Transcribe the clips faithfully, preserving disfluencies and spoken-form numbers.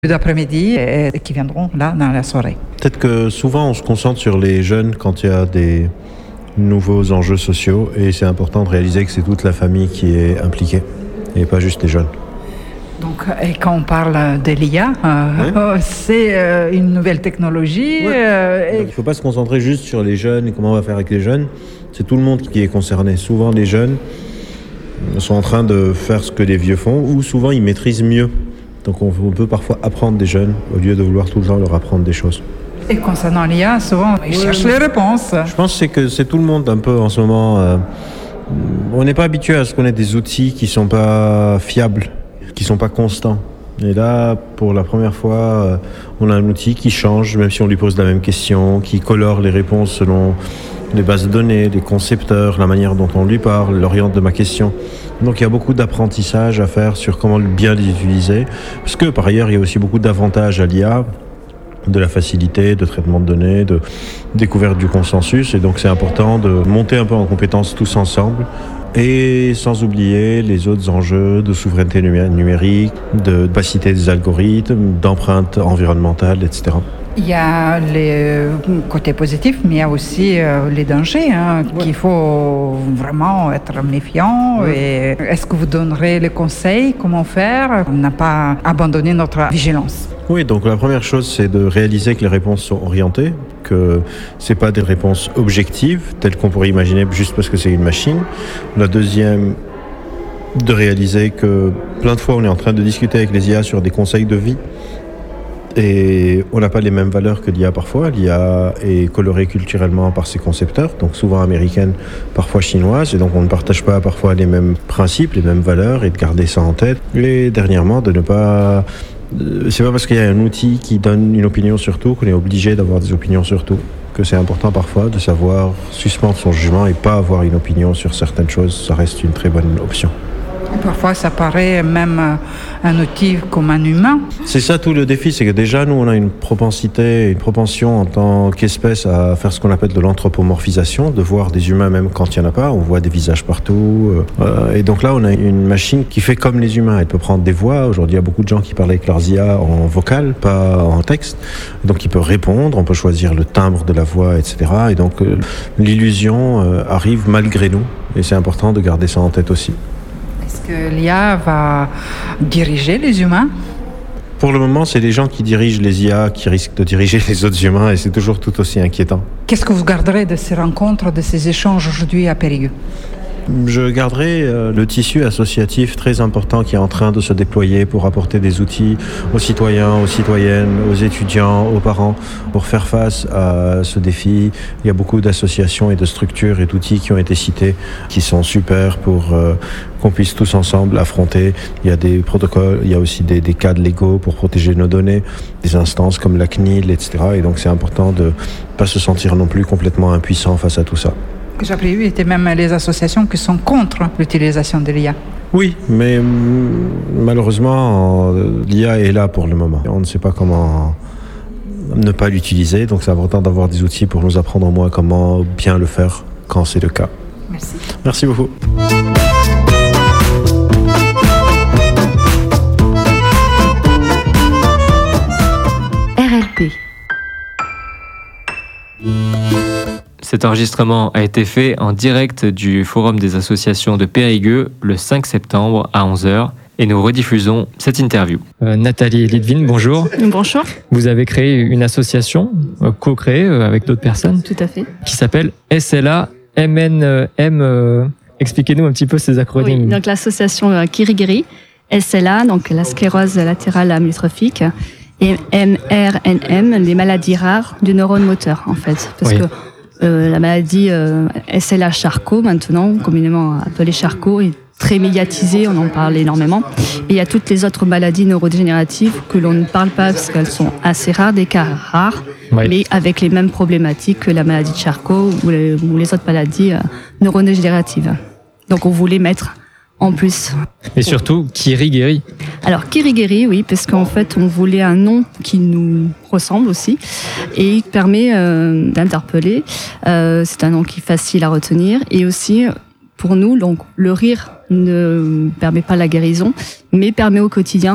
d'après-midi et qui viendront là dans la soirée. Peut-être que souvent on se concentre sur les jeunes quand il y a des nouveaux enjeux sociaux et c'est important de réaliser que c'est toute la famille qui est impliquée et pas juste les jeunes. Donc, et quand on parle de l'I A, euh, oui. c'est euh, une nouvelle technologie. Oui. Euh, et... Donc, il ne faut pas se concentrer juste sur les jeunes et comment on va faire avec les jeunes. C'est tout le monde qui est concerné. Souvent les jeunes sont en train de faire ce que les vieux font ou souvent ils maîtrisent mieux. Donc on peut parfois apprendre des jeunes au lieu de vouloir tout le temps leur apprendre des choses. Et concernant l'I A, souvent ils ouais. cherchent les réponses. Je pense que c'est, que c'est tout le monde un peu en ce moment. Euh, on n'est pas habitué à ce qu'on ait des outils qui ne sont pas fiables, qui ne sont pas constants. Et là, pour la première fois, euh, on a un outil qui change, même si on lui pose la même question, qui colore les réponses selon les bases de données, les concepteurs, la manière dont on lui parle, l'oriente de ma question. Donc il y a beaucoup d'apprentissage à faire sur comment bien les utiliser. Parce que par ailleurs, il y a aussi beaucoup d'avantages à l'I A, de la facilité, de traitement de données, de découverte du consensus. Et donc c'est important de monter un peu en compétences tous ensemble. Et sans oublier les autres enjeux de souveraineté numérique, de capacité des algorithmes, d'empreinte environnementale, et cetera. Il y a les côtés positifs, mais il y a aussi euh, les dangers, hein, ouais. qu'il faut vraiment être méfiant. Ouais. Et est-ce que vous donnerez les conseils, comment faire, pour ne pas abandonner notre vigilance? Oui, donc la première chose, c'est de réaliser que les réponses sont orientées, que ce n'est pas des réponses objectives, telles qu'on pourrait imaginer juste parce que c'est une machine. La deuxième, de réaliser que plein de fois, on est en train de discuter avec les I A sur des conseils de vie. Et on n'a pas les mêmes valeurs que l'I A parfois. L'I A est colorée culturellement par ses concepteurs, donc souvent américaine, parfois chinoise, et donc on ne partage pas parfois les mêmes principes, les mêmes valeurs, et de garder ça en tête. Et dernièrement, de ne pas... C'est pas parce qu'il y a un outil qui donne une opinion sur tout qu'on est obligé d'avoir des opinions sur tout. Que c'est important parfois de savoir suspendre son jugement et pas avoir une opinion sur certaines choses. Ça reste une très bonne option. Parfois, ça paraît même un outil comme un humain. C'est ça tout le défi, c'est que déjà, nous, on a une propensité, une propension en tant qu'espèce à faire ce qu'on appelle de l'anthropomorphisation, de voir des humains même quand il n'y en a pas. On voit des visages partout. Euh, et donc là, on a une machine qui fait comme les humains. Elle peut prendre des voix. Aujourd'hui, il y a beaucoup de gens qui parlent avec leurs I A en vocal, pas en texte. Donc, il peut répondre. On peut choisir le timbre de la voix, et cetera. Et donc, euh, l'illusion euh, arrive malgré nous. Et c'est important de garder ça en tête aussi. Est-ce que l'I A va diriger les humains? Pour le moment, c'est les gens qui dirigent les I A qui risquent de diriger les autres humains et c'est toujours tout aussi inquiétant. Qu'est-ce que vous garderez de ces rencontres, de ces échanges aujourd'hui à Périgueux? Je garderai euh, le tissu associatif très important qui est en train de se déployer pour apporter des outils aux citoyens, aux citoyennes, aux étudiants, aux parents pour faire face à ce défi. Il y a beaucoup d'associations et de structures et d'outils qui ont été cités qui sont super pour euh, qu'on puisse tous ensemble affronter. Il y a des protocoles, il y a aussi des, des cadres légaux pour protéger nos données, des instances comme la C N I L, et cetera. Et donc c'est important de ne pas se sentir non plus complètement impuissant face à tout ça. J'ai prévu, était même les associations qui sont contre l'utilisation de l'I A. Oui, mais malheureusement, l'I A est là pour le moment. On ne sait pas comment ne pas l'utiliser, donc c'est important d'avoir des outils pour nous apprendre au moins comment bien le faire quand c'est le cas. Merci. Merci beaucoup. R L P. Cet enregistrement a été fait en direct du Forum des associations de Périgueux le cinq septembre à onze heures et nous rediffusons cette interview. Euh, Nathalie Litvin, bonjour. Bonjour. Vous avez créé une association, euh, co-créée euh, avec d'autres personnes. Tout à fait. Qui s'appelle S L A M N M. Euh, expliquez-nous un petit peu ces acronymes. Oui, donc l'association euh, Kirigiri, S L A, donc la sclérose latérale amyotrophique, et M R N M, les maladies rares du neurone moteur, en fait. Parce oui. que Euh, la maladie euh, S L A-Charcot, maintenant, communément appelée Charcot, est très médiatisée, on en parle énormément. Et il y a toutes les autres maladies neurodégénératives que l'on ne parle pas parce qu'elles sont assez rares, des cas rares, oui. mais avec les mêmes problématiques que la maladie de Charcot ou les, ou les autres maladies euh, neurodégénératives. Donc on voulait mettre en plus. Et surtout, Kirigiri. Alors, Kirigiri, oui, parce qu'en fait, on voulait un nom qui nous ressemble aussi et qui permet euh, d'interpeller. Euh, c'est un nom qui est facile à retenir et aussi, pour nous, donc, le rire ne permet pas la guérison, mais permet au quotidien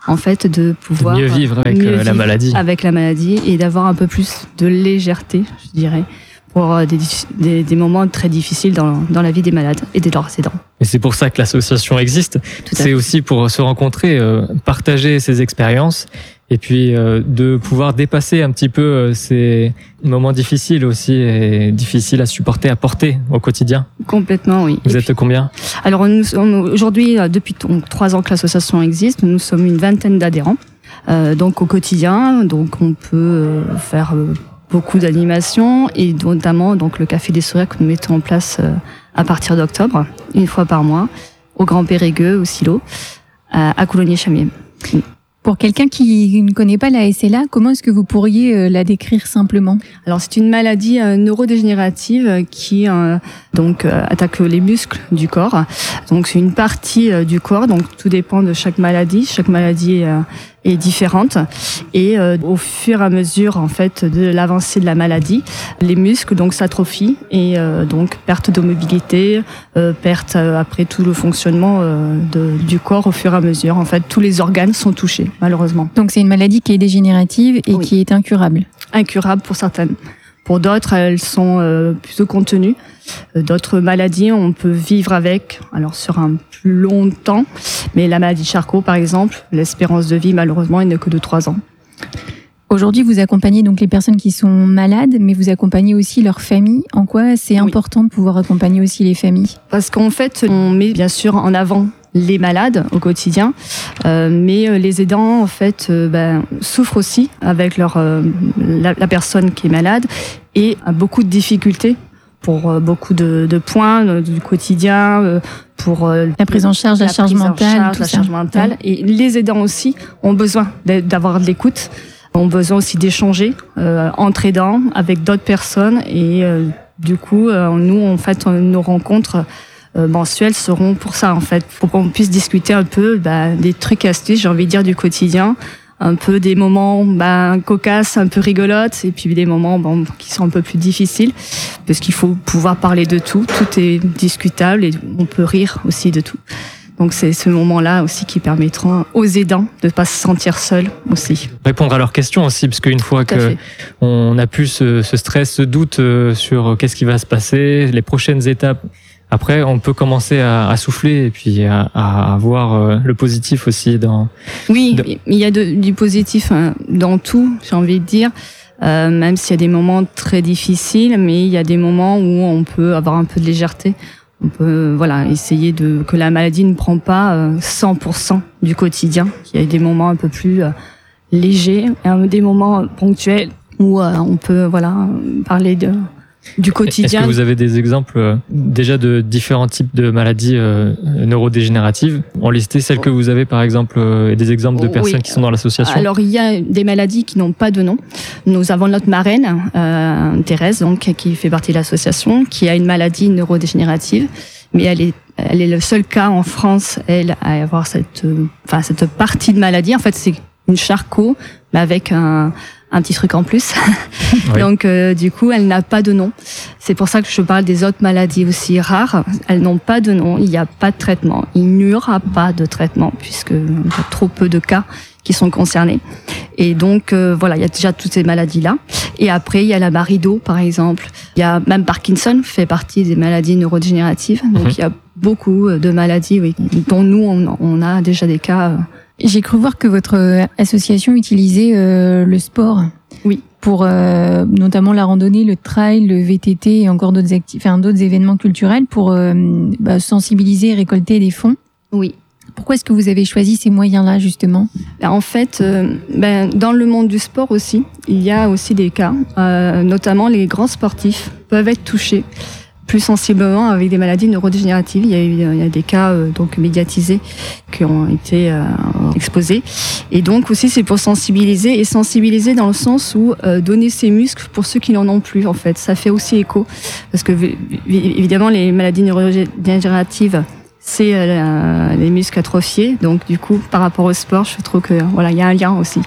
en fait, de pouvoir de mieux vivre avec mieux euh, la vivre maladie. avec la maladie et d'avoir un peu plus de légèreté, je dirais, pour des, des, des moments très difficiles dans, dans la vie des malades et de leurs aidants. Et c'est pour ça que l'association existe. C'est aussi pour se rencontrer, euh, partager ses expériences et puis euh, de pouvoir dépasser un petit peu euh, ces moments difficiles aussi et difficiles à supporter, à porter au quotidien. Complètement, oui. Vous et êtes puis, combien? Alors nous sommes aujourd'hui, depuis donc, trois ans que l'association existe, nous sommes une vingtaine d'adhérents. Euh, donc au quotidien, donc on peut euh, faire euh, beaucoup d'animations et notamment donc le Café des Sourires que nous mettons en place euh, à partir d'octobre, une fois par mois, au Grand Périgueux, au Silo, à, à Coulommiers-Chamiers. Pour quelqu'un qui ne connaît pas la S L A, comment est-ce que vous pourriez euh, la décrire simplement? Alors c'est une maladie euh, neurodégénérative euh, qui euh, donc euh, attaque les muscles du corps. Donc c'est une partie euh, du corps, donc tout dépend de chaque maladie. Chaque maladie euh, est différente et euh, au fur et à mesure en fait de l'avancée de la maladie, les muscles donc s'atrophient et euh, donc perte de mobilité, euh, perte euh, après tout le fonctionnement euh, de, du corps au fur et à mesure. En fait, tous les organes sont touchés malheureusement. Donc c'est une maladie qui est dégénérative et Oui. qui est incurable. Incurables pour certaines. Pour d'autres, elles sont euh, plutôt contenues. Euh, D'autres maladies, on peut vivre avec, alors sur un plus long temps. Mais la maladie de Charcot, par exemple, l'espérance de vie, malheureusement, elle n'est que de trois ans. Aujourd'hui, vous accompagnez donc les personnes qui sont malades, mais vous accompagnez aussi leurs familles. En quoi c'est Oui. important de pouvoir accompagner aussi les familles? Parce qu'en fait, on met bien sûr en avant les malades au quotidien, euh, mais les aidants en fait euh, ben, souffrent aussi avec leur euh, la, la personne qui est malade et a beaucoup de difficultés pour euh, beaucoup de, de points euh, du quotidien, euh, pour euh, La prise en charge, la, charge prise en mentale, charge, tout la ça. charge mentale. Et les aidants aussi ont besoin d'avoir de l'écoute, ont besoin aussi d'échanger euh, entre aidants avec d'autres personnes et euh, du coup, euh, nous en fait nos rencontres Euh, mensuelles seront pour ça en fait, pour qu'on puisse discuter un peu bah, des trucs astuces, j'ai envie de dire du quotidien, un peu des moments bah, cocasses, un peu rigolotes, et puis des moments bon, qui sont un peu plus difficiles, parce qu'il faut pouvoir parler de tout, tout est discutable et on peut rire aussi de tout. Donc c'est ce moment-là aussi qui permettra aux aidants de ne pas se sentir seuls aussi. Répondre à leurs questions aussi, parce qu'une fois Tout à que fait. on a plus ce, ce stress, ce doute euh, sur qu'est-ce qui va se passer, les prochaines étapes, après on peut commencer à, à souffler et puis à, à voir euh, le positif aussi dans. Oui, De- il y a de- du positif hein, dans tout, j'ai envie de dire. Euh, même s'il y a des moments très difficiles, mais il y a des moments où on peut avoir un peu de légèreté. On peut voilà essayer de que la maladie ne prend pas euh, cent pour cent du quotidien. Il y a des moments un peu plus euh, légers, et des moments ponctuels où euh, on peut voilà parler de du Est-ce quotidien. que vous avez des exemples euh, déjà de différents types de maladies euh, neurodégénératives? On listait celles que vous avez par exemple euh, et des exemples de Oui. personnes qui sont dans l'association. Alors il y a des maladies qui n'ont pas de nom. Nous avons notre marraine, euh, Thérèse, donc qui fait partie de l'association, qui a une maladie neurodégénérative, mais elle est elle est le seul cas en France, elle, à avoir cette euh, enfin cette partie de maladie. En fait, c'est une Charcot, mais avec un un petit truc en plus. Oui. Donc euh, du coup, elle n'a pas de nom. C'est pour ça que je parle des autres maladies aussi rares. Elles n'ont pas de nom, il n'y a pas de traitement. Il n'y aura pas de traitement puisque il y a trop peu de cas qui sont concernés. Et donc euh, voilà, il y a déjà toutes ces maladies-là. Et après, il y a la Marido, par exemple. Il y a même Parkinson fait partie des maladies neurodégénératives. Donc Mhm. il y a beaucoup de maladies oui, dont nous on, on a déjà des cas. euh, J'ai cru voir que votre euh, association utilisait euh, le sport. Oui. Pour euh, notamment la randonnée, le trail, le V T T et encore d'autres acti- enfin, d'autres événements culturels pour euh, bah, sensibiliser et récolter des fonds. Oui. Pourquoi est-ce que vous avez choisi ces moyens-là, justement? Ben, en fait, euh, ben, dans le monde du sport aussi, il y a aussi des cas, euh, notamment les grands sportifs peuvent être touchés plus sensiblement avec des maladies neurodégénératives. Il y a, eu, il y a des cas euh, donc médiatisés qui ont été euh, exposés. Et donc aussi, c'est pour sensibiliser, et sensibiliser dans le sens où euh, donner ses muscles pour ceux qui n'en ont plus, en fait. Ça fait aussi écho. Parce que, vi- vi- évidemment, les maladies neurodégénératives, c'est euh, les muscles atrophiés. Donc, du coup, par rapport au sport, je trouve que voilà, il y a un lien aussi.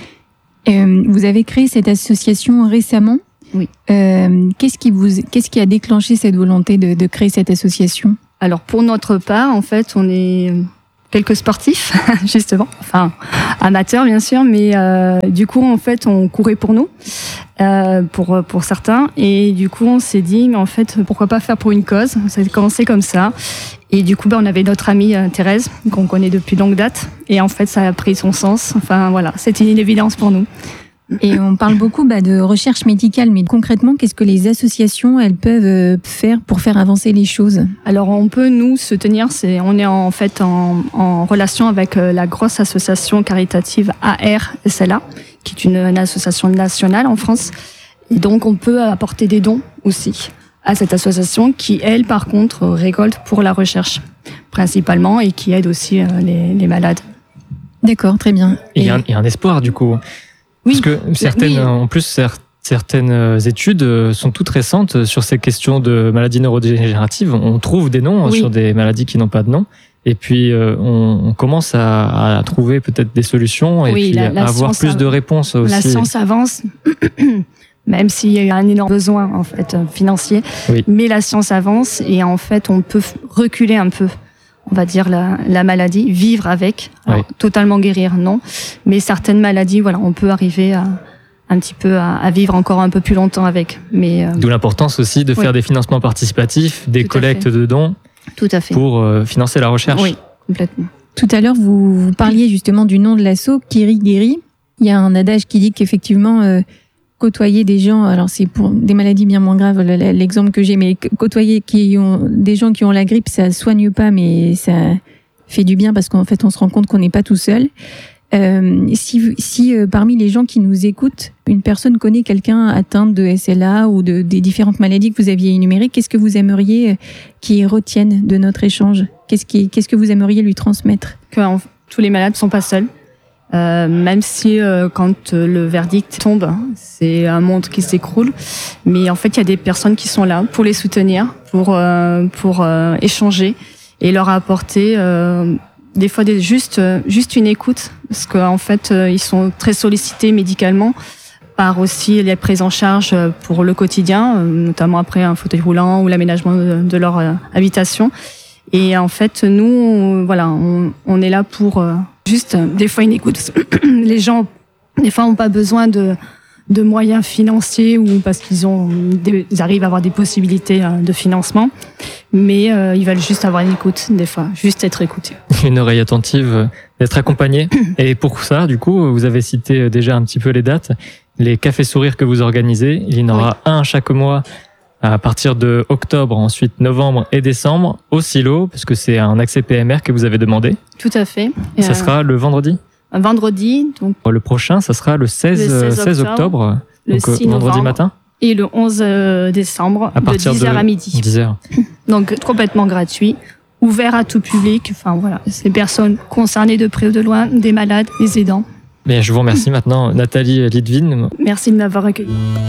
Euh, vous avez créé cette association récemment. Oui. Euh, qu'est-ce qui vous, qu'est-ce qui a déclenché cette volonté de, de créer cette association? Alors, pour notre part, en fait, on est quelques sportifs, justement, enfin amateurs bien sûr, mais euh, du coup en fait on courait pour nous, euh, pour pour certains, et du coup on s'est dit mais en fait pourquoi pas faire pour une cause. Ça a commencé comme ça, et du coup ben, on avait notre amie euh, Thérèse qu'on connaît depuis longue date, et en fait ça a pris son sens. Enfin voilà, c'était une évidence pour nous. Et on parle beaucoup bah, de recherche médicale, mais concrètement, qu'est-ce que les associations elles peuvent faire pour faire avancer les choses? Alors on peut nous se tenir, c'est, on est en fait en, en relation avec la grosse association caritative A R S L A, qui est une, une association nationale en France. Et donc on peut apporter des dons aussi à cette association qui, elle, par contre, récolte pour la recherche principalement et qui aide aussi les, les malades. D'accord, très bien. Et il y, y a un espoir du coup. Oui, Parce que certaines, oui. en plus, certaines études sont toutes récentes sur ces questions de maladies neurodégénératives. On trouve des noms oui. sur des maladies qui n'ont pas de nom. Et puis, on, on commence à, à trouver peut-être des solutions et oui, puis la, la à avoir plus av- de réponses aussi. La science avance, même s'il y a un énorme besoin en fait financier. Oui. Mais la science avance et en fait, on peut reculer un peu. On va dire la, la maladie, vivre avec, alors, oui. totalement guérir, non. Mais certaines maladies, voilà, on peut arriver à un petit peu à, à vivre encore un peu plus longtemps avec. Mais euh... d'où l'importance aussi de oui. faire des financements participatifs, des Tout collectes de dons, Tout à fait. pour euh, financer la recherche. Oui, complètement. Tout à l'heure, vous, vous parliez justement du nom de l'asso, Kiri Guéri. Il y a un adage qui dit qu'effectivement, euh, côtoyer des gens, alors c'est pour des maladies bien moins graves, l'exemple que j'ai, mais côtoyer qui ont, des gens qui ont la grippe, ça soigne pas, mais ça fait du bien parce qu'en fait, on se rend compte qu'on n'est pas tout seul. Euh, si si euh, parmi les gens qui nous écoutent, une personne connaît quelqu'un atteint de S L A ou de, des différentes maladies que vous aviez énumérées, qu'est-ce que vous aimeriez qu'ils retiennent de notre échange? Qu'est-ce qui, qu'est-ce que vous aimeriez lui transmettre? Que en, tous les malades sont pas seuls. Euh, même si euh, quand euh, le verdict tombe, c'est un monde qui s'écroule, mais en fait il y a des personnes qui sont là pour les soutenir, pour euh, pour euh, échanger et leur apporter euh, des fois des, juste juste une écoute, parce qu'en fait euh, ils sont très sollicités médicalement par aussi les prises en charge pour le quotidien, euh, notamment après un fauteuil roulant ou l'aménagement de, de leur euh, habitation. Et en fait nous on, voilà on, on est là pour euh, juste des fois une écoute. Les gens des fois ont pas besoin de de moyens financiers ou parce qu'ils ont des, ils arrivent à avoir des possibilités de financement, mais euh, ils veulent juste avoir une écoute des fois, juste être écoutés. Une oreille attentive, d'être accompagné. Et pour ça, du coup, vous avez cité déjà un petit peu les dates, les cafés sourires que vous organisez. Il y en aura oui. un chaque mois à partir de octobre, ensuite novembre et décembre au Silo, parce que c'est un accès P M R que vous avez demandé. Tout à fait. Et ça euh... sera le vendredi? Un vendredi. Donc le prochain, ça sera le seize, le seize, seize octobre, le donc six vendredi novembre, matin. Et le onze décembre, à partir de dix heures à midi. dix heures. Donc complètement gratuit, ouvert à tout public. Enfin voilà, ces personnes concernées de près ou de loin, des malades, des aidants. Mais je vous remercie maintenant, Nathalie Litvin. Merci de m'avoir accueilli.